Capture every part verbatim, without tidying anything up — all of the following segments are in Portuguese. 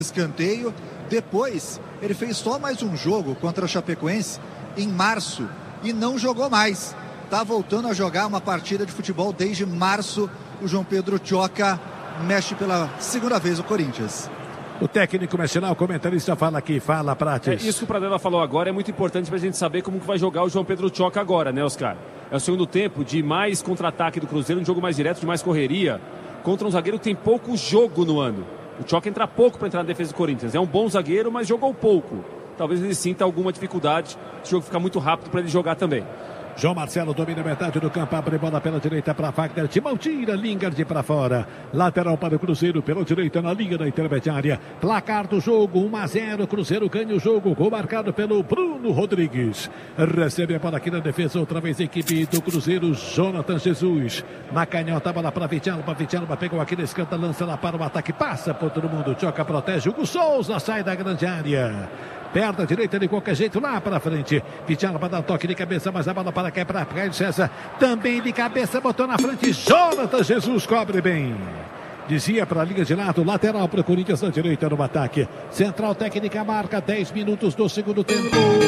escanteio. Depois, ele fez só mais um jogo contra o Chapecoense em março e não jogou mais. Está voltando a jogar uma partida de futebol desde março. O João Pedro Tchoca mexe pela segunda vez o Corinthians. O técnico nacional, o comentarista fala aqui, fala, Prates. É, isso que o Pradella falou agora é muito importante para a gente saber como que vai jogar o João Pedro Tchoca agora, né, Oscar? É o segundo tempo de mais contra-ataque do Cruzeiro, um jogo mais direto, de mais correria, contra um zagueiro que tem pouco jogo no ano. O Tchoca entra pouco para entrar na defesa do Corinthians. É um bom zagueiro, mas jogou pouco. Talvez ele sinta alguma dificuldade. O jogo fica muito rápido para ele jogar também. João Marcelo domina metade do campo, abre bola pela direita para Wagner, Timão tira, Lingard para fora, lateral para o Cruzeiro, pela direita na linha da intermediária, placar do jogo, um a zero, Cruzeiro ganha o jogo, gol marcado pelo Bruno Rodrigues, recebe a bola aqui na defesa, outra vez a equipe do Cruzeiro, Jonathan Jesus, na canhota, bola para Vitalba, Vitalba pegou aqui na esquerda, lança lá para o ataque, passa por todo mundo, Tchoca protege, Hugo Souza sai da grande área. Perna direita de qualquer jeito, lá para frente. Vitalba para dar um toque de cabeça, mas a bola para cá, para Caio César. Também de cabeça, botou na frente. Jonathan Jesus cobre bem. Dizia para a linha de lado, lateral para o Corinthians na direita no ataque. Central técnica marca, dez minutos do segundo tempo.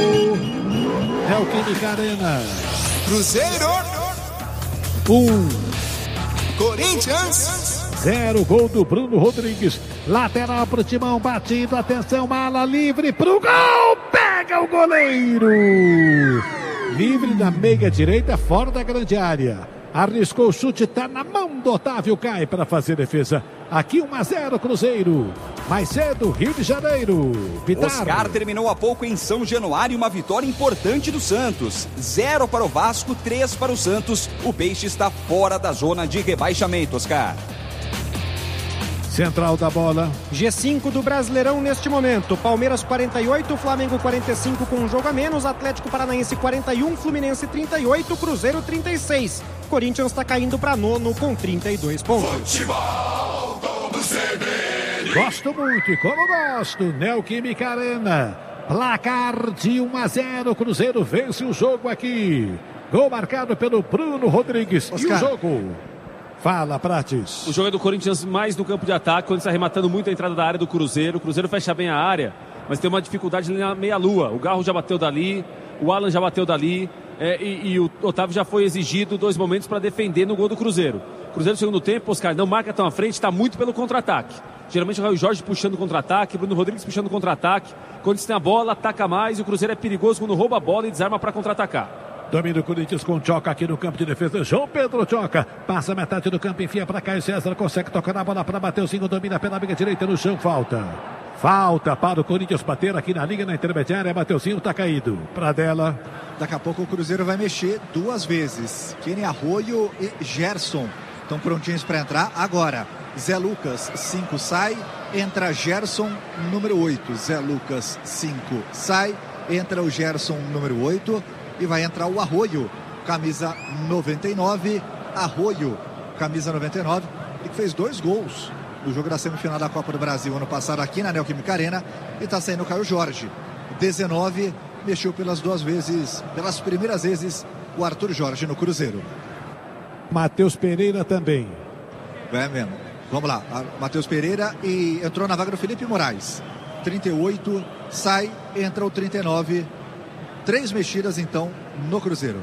É o Química Arena. Cruzeiro. Um. Corinthians. Zero, gol do Bruno Rodrigues. Lateral pro Timão, batido, atenção, mala livre pro gol, pega o goleiro. Livre da meia direita, fora da grande área. Arriscou o chute, tá na mão do Otávio, cai para fazer defesa. Aqui um a zero Cruzeiro. Mais cedo, Rio de Janeiro. Vitar. Oscar terminou há pouco em São Januário uma vitória importante do Santos. Zero para o Vasco, três para o Santos. O Peixe está fora da zona de rebaixamento, Oscar. Central da bola. G cinco do Brasileirão neste momento. Palmeiras quarenta e oito, Flamengo quarenta e cinco com um jogo a menos. Atlético Paranaense quarenta e um, Fluminense trinta e oito, Cruzeiro trinta e seis. Corinthians está caindo para nono com trinta e dois pontos. Futebol todo cerveja. Gosto muito e como gosto. Neoquímica Arena. Placar de um a zero. Cruzeiro vence o jogo aqui. Gol marcado pelo Bruno Rodrigues. Oscar. E o jogo... Fala, Prates. O jogo é do Corinthians mais no campo de ataque, quando está arrematando muito a entrada da área do Cruzeiro. O Cruzeiro fecha bem a área, mas tem uma dificuldade ali na meia-lua. O Garro já bateu dali, o Alan já bateu dali, é, e, e o Otávio já foi exigido dois momentos para defender no gol do Cruzeiro. O Cruzeiro no segundo tempo, Oscar, não marca tão à frente, está muito pelo contra-ataque. Geralmente o Raio Jorge puxando contra-ataque, Bruno Rodrigues puxando contra-ataque. Quando eles têm a bola, ataca mais, e o Cruzeiro é perigoso quando rouba a bola e desarma para contra-atacar. Domina o Corinthians com o Tchoca aqui no campo de defesa. João Pedro Tchoca passa metade do campo, enfia para Caio César, consegue tocar na bola para Mateuzinho, domina pela amiga direita no chão, falta. Falta para o Corinthians bater aqui na linha, na intermediária. Mateuzinho está caído. Pradella. Daqui a pouco o Cruzeiro vai mexer duas vezes. Kenny Arroio e Gerson estão prontinhos para entrar. Agora, Zé Lucas, cinco sai. Entra Gerson, número oito. Zé Lucas, cinco sai. Entra o Gerson, número oito. E vai entrar o Arroio, camisa noventa e nove. Arroio, camisa noventa e nove. Ele que fez dois gols no jogo da semifinal da Copa do Brasil ano passado aqui na Neoquímica Arena. E está saindo o Caio Jorge. dezenove, mexeu pelas duas vezes, pelas primeiras vezes, o Arthur Jorge no Cruzeiro. Matheus Pereira também. É mesmo. Vamos lá, Matheus Pereira e entrou na vaga do Felipe Moraes. trinta e oito, sai, entra o trinta e nove. Três mexidas, então, no Cruzeiro.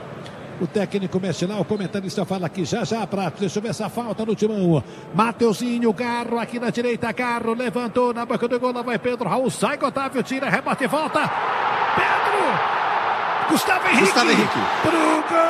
O técnico mexe lá, o comentarista fala aqui já já, Prato. Deixa eu ver essa falta no timão. Mateuzinho, Garro aqui na direita, Garro levantou na boca do gol, lá vai Pedro, Raul sai, Otávio tira, rebate e volta. Pedro! Gustavo Henrique! Gustavo Henrique! Pro gol!